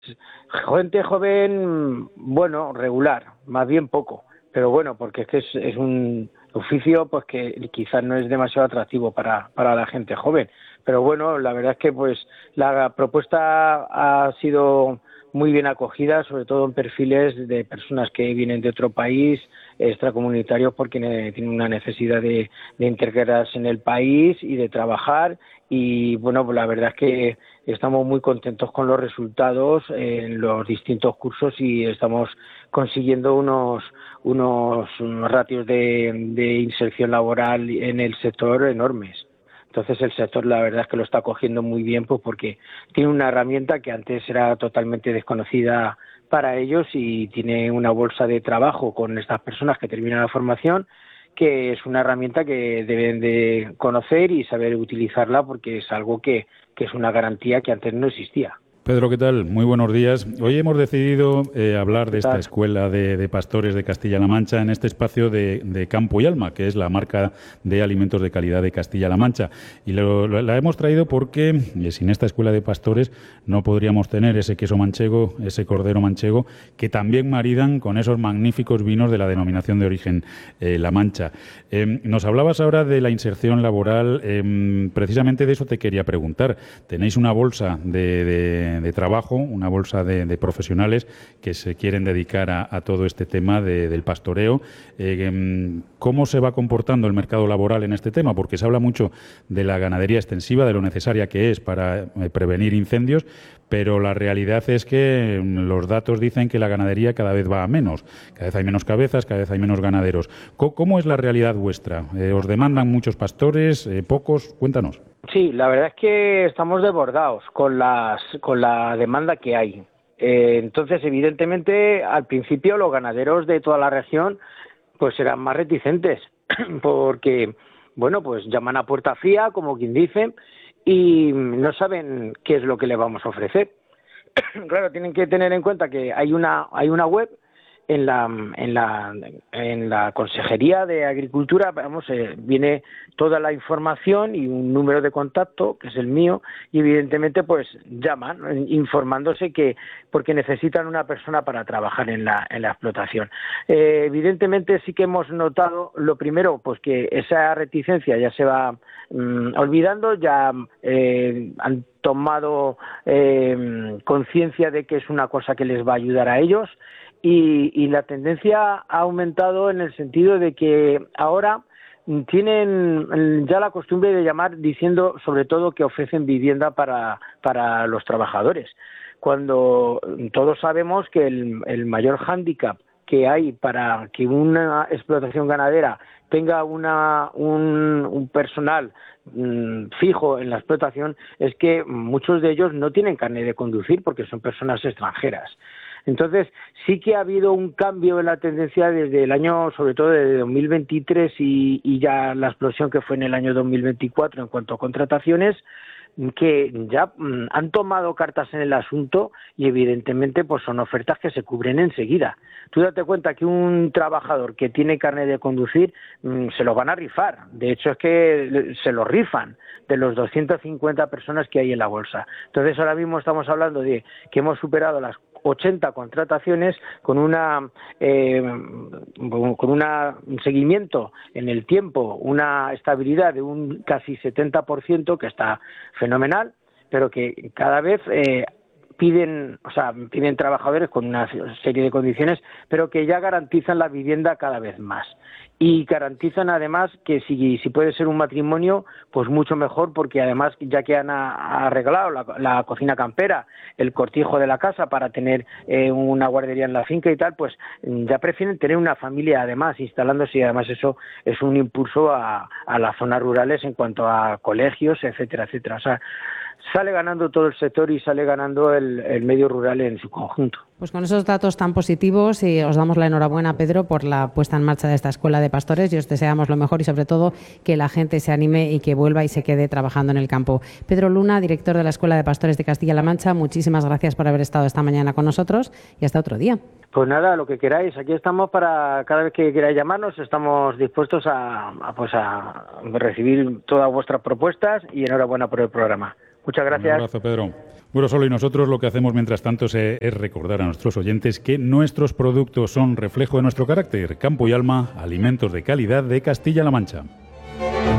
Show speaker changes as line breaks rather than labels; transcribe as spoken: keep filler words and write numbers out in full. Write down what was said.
Gente joven, bueno, regular, más bien poco, pero bueno, porque es que es, es un oficio pues que quizás no es demasiado atractivo para, para la gente joven, pero bueno, la verdad es que pues la propuesta ha sido muy bien acogida, sobre todo en perfiles de personas que vienen de otro país, extracomunitarios, porque tienen una necesidad de, de integrarse en el país y de trabajar. Y bueno, pues la verdad es que estamos muy contentos con los resultados en los distintos cursos y estamos consiguiendo unos unos ratios de, de inserción laboral en el sector enormes. Entonces el sector la verdad es que lo está cogiendo muy bien, pues porque tiene una herramienta que antes era totalmente desconocida para ellos y tiene una bolsa de trabajo con estas personas que terminan la formación, que es una herramienta que deben de conocer y saber utilizarla porque es algo que, que es una garantía que antes no existía.
Pedro, ¿qué tal? Muy buenos días. Hoy hemos decidido eh, hablar de esta escuela de, de pastores de Castilla-La Mancha en este espacio de, de Campo y Alma, que es la marca de alimentos de calidad de Castilla-La Mancha. Y lo, lo, la hemos traído porque eh, sin esta escuela de pastores no podríamos tener ese queso manchego, ese cordero manchego, que también maridan con esos magníficos vinos de la denominación de origen eh, La Mancha. Eh, nos hablabas ahora de la inserción laboral. Eh, precisamente de eso te quería preguntar. Tenéis una bolsa de... de de trabajo, una bolsa de, de profesionales que se quieren dedicar a, a todo este tema de, del pastoreo. Eh, ¿Cómo se va comportando el mercado laboral en este tema? Porque se habla mucho de la ganadería extensiva, de lo necesaria que es para eh, prevenir incendios, pero la realidad es que los datos dicen que la ganadería cada vez va a menos. Cada vez hay menos cabezas, cada vez hay menos ganaderos. ¿Cómo, cómo es la realidad vuestra? Eh, ¿Os demandan muchos pastores, eh, pocos? Cuéntanos.
Sí, la verdad es que estamos desbordados con las con la demanda que hay. Eh, entonces, evidentemente, al principio los ganaderos de toda la región pues serán más reticentes porque, bueno, pues llaman a puerta fría, como quien dice, y no saben qué es lo que le vamos a ofrecer. Claro, tienen que tener en cuenta que hay una hay una web en la en la en la Consejería de Agricultura, vamos, eh, viene toda la información y un número de contacto que es el mío, y evidentemente pues llaman informándose que porque necesitan una persona para trabajar en la en la explotación. Eh, evidentemente sí que hemos notado lo primero, pues que esa reticencia ya se va mmm, olvidando, ya eh, han tomado eh, conciencia de que es una cosa que les va a ayudar a ellos. Y, y la tendencia ha aumentado en el sentido de que ahora tienen ya la costumbre de llamar diciendo sobre todo que ofrecen vivienda para, para los trabajadores, cuando todos sabemos que el, el mayor hándicap que hay para que una explotación ganadera tenga una, un, un personal mmm, fijo en la explotación es que muchos de ellos no tienen carnet de conducir porque son personas extranjeras. Entonces, sí que ha habido un cambio en la tendencia desde el año, sobre todo desde dos mil veintitrés y, y ya la explosión que fue en el año dos mil veinticuatro en cuanto a contrataciones, que ya mmm, han tomado cartas en el asunto y evidentemente pues son ofertas que se cubren enseguida. Tú date cuenta que un trabajador que tiene carnet de conducir mmm, se lo van a rifar. De hecho es que se lo rifan de los doscientas cincuenta personas que hay en la bolsa. Entonces ahora mismo estamos hablando de que hemos superado las ochenta contrataciones con una eh, con una, un seguimiento en el tiempo, una estabilidad de un casi setenta por ciento que está fenomenal, pero que cada vez eh, piden, o sea, piden trabajadores con una serie de condiciones, pero que ya garantizan la vivienda cada vez más. Y garantizan además que si, si puede ser un matrimonio, pues mucho mejor, porque además ya que han a, arreglado la, la cocina campera, el cortijo de la casa para tener eh, una guardería en la finca y tal, pues ya prefieren tener una familia además instalándose, y además eso es un impulso a, a las zonas rurales en cuanto a colegios, etcétera, etcétera. O sea, sale ganando todo el sector y sale ganando el, el medio rural en su conjunto.
Pues con esos datos tan positivos, y os damos la enhorabuena, Pedro, por la puesta en marcha de esta escuela de pastores, y os deseamos lo mejor y sobre todo que la gente se anime y que vuelva y se quede trabajando en el campo. Pedro Luna, director de la Escuela de Pastores de Castilla-La Mancha, muchísimas gracias por haber estado esta mañana con nosotros y hasta otro día.
Pues nada, lo que queráis, aquí estamos para cada vez que queráis llamarnos, estamos dispuestos a, a, pues a recibir todas vuestras propuestas y enhorabuena por el programa. Muchas gracias.
Un abrazo, Pedro. Bueno, solo y nosotros lo que hacemos mientras tanto es recordar a nuestros oyentes que nuestros productos son reflejo de nuestro carácter. Campo y Alma, alimentos de calidad de Castilla-La Mancha.